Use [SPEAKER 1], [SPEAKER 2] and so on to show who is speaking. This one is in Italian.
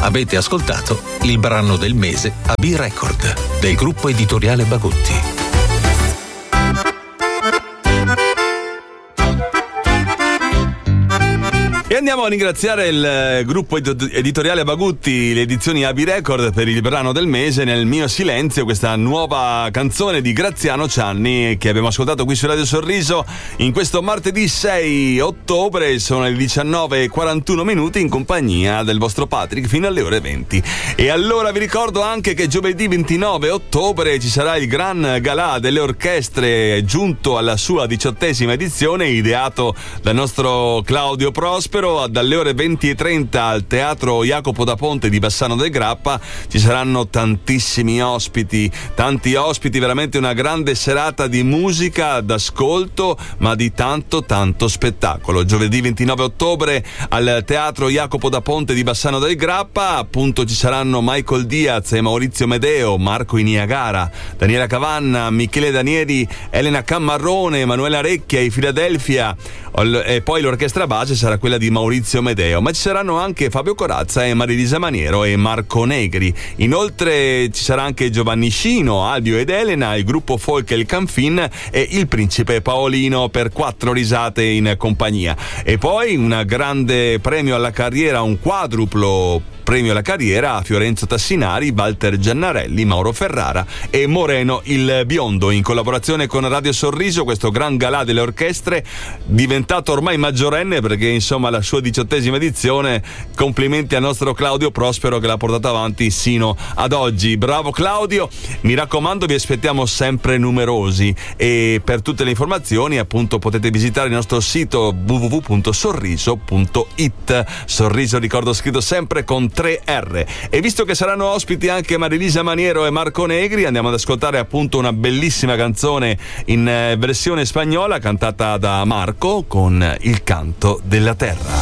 [SPEAKER 1] Avete ascoltato il brano del mese a B-Record del gruppo editoriale Bagutti.
[SPEAKER 2] E andiamo a ringraziare il gruppo editoriale Bagutti, le edizioni AB Record, per il brano del mese, Nel mio silenzio, questa nuova canzone di Graziano Cianni che abbiamo ascoltato qui su Radio Sorriso in questo martedì 6 ottobre. Sono le 19:41 in compagnia del vostro Patrick fino alle ore 20. E allora vi ricordo anche che giovedì 29 ottobre ci sarà il Gran Galà delle Orchestre, giunto alla sua 18ª edizione, ideato dal nostro Claudio Prospero. Dalle ore 20:30 al Teatro Jacopo da Ponte di Bassano del Grappa ci saranno tantissimi ospiti, tanti ospiti, veramente una grande serata di musica d'ascolto, ma di tanto spettacolo. Giovedì 29 ottobre al Teatro Jacopo da Ponte di Bassano del Grappa, appunto, ci saranno Michael Diaz e Maurizio Medeo, Marco Iniagara, Daniela Cavanna, Michele Danieli, Elena Cammarrone, Emanuela Recchia, i Philadelphia, e poi l'orchestra base sarà quella di Maurizio Medeo, ma ci saranno anche Fabio Corazza e Marilisa Maniero e Marco Negri. Inoltre ci sarà anche Giovanni Scino, Albio ed Elena, il gruppo folk El Canfin e il principe Paolino per 4 risate in compagnia. E poi un grande premio alla carriera, un quadruplo premio alla carriera a Fiorenzo Tassinari, Walter Giannarelli, Mauro Ferrara e Moreno il Biondo, in collaborazione con Radio Sorriso. Questo Gran Galà delle Orchestre, diventato ormai maggiorenne perché insomma la sua 18ª edizione. Complimenti al nostro Claudio Prospero che l'ha portata avanti sino ad oggi. Bravo Claudio, mi raccomando, vi aspettiamo sempre numerosi, e per tutte le informazioni appunto potete visitare il nostro sito www.sorriso.it. Sorriso, ricordo, scritto sempre con 3R. E visto che saranno ospiti anche Marilisa Maniero e Marco Negri, andiamo ad ascoltare appunto una bellissima canzone in versione spagnola cantata da Marco con Il canto della terra.